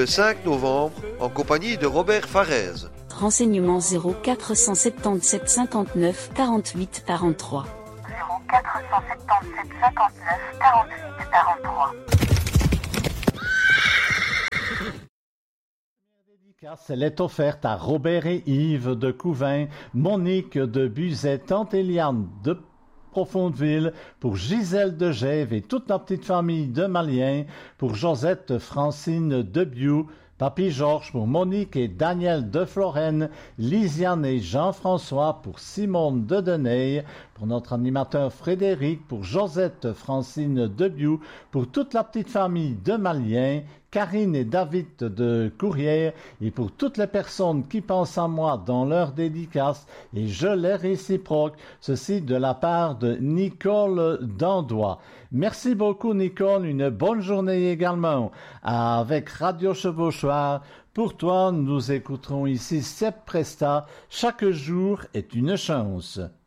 le 5 novembre en compagnie de Robert Farez. Renseignements 0477 59 48 43. 0477 59 48 43. Elle est offerte à Robert et Yves de Couvain, Monique de Buzet, Tante Eliane de Profondeville, pour Gisèle de Gève et toute la petite famille de Malien, pour Josette Francine de Biou, Papy Georges pour Monique et Daniel de Florenne, Lisiane et Jean-François pour Simone de Deney, pour notre animateur Frédéric, pour Josette Francine de Biou, pour toute la petite famille de Malien, Karine et David de Courrières, et pour toutes les personnes qui pensent à moi dans leur dédicace, et je les réciproque, ceci de la part de Nicole Dandois. Merci beaucoup Nicole, une bonne journée également avec Radio Chevauchoir. Pour toi, nous écouterons ici Sepp Presta, chaque jour est une chance.